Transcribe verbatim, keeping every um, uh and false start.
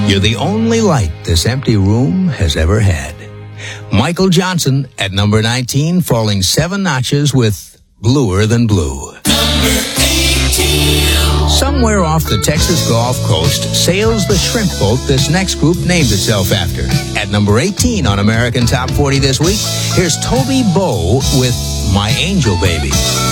You're the only light this empty room has ever had. Michael Johnson at number nineteen, falling seven notches with Bluer Than Blue. Number eighteen. Somewhere off the Texas Gulf Coast sails the shrimp boat this next group named itself after. At number eighteen on American Top forty this week, here's Toby Bow with My Angel Baby.